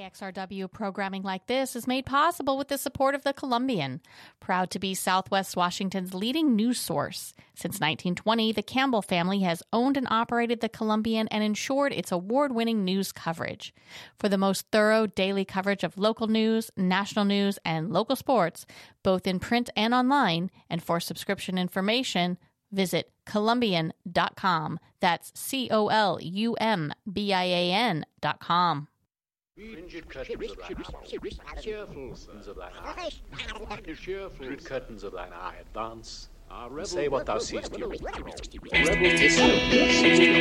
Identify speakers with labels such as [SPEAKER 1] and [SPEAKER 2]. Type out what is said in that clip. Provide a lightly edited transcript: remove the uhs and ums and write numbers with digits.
[SPEAKER 1] KXRW programming like this is made possible with the support of the Columbian, proud to be Southwest Washington's leading news source. Since 1920, the Campbell family has owned and operated the Columbian and ensured its award-winning news coverage. For the most thorough daily coverage of local news, national news, and local sports, both in print and online, and for subscription information, visit Columbian.com. That's COLUMBIAN.com.
[SPEAKER 2] Rigid curtains of thine eye, cheerful curtains of thine eye, rigid curtains of thine eye, advance, and say what thou seest.